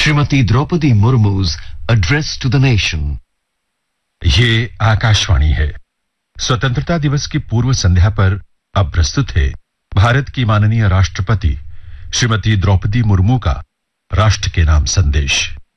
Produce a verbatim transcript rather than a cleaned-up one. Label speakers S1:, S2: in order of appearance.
S1: Shrimati Draupadi मुर्मू's address to the nation.
S2: ये आकाशवाणी है। स्वतंत्रता दिवस की पूर्व संध्या पर अब प्रस्तुत है भारत की माननीय राष्ट्रपति श्रीमती द्रौपदी मुर्मू का राष्ट्र के नाम संदेश।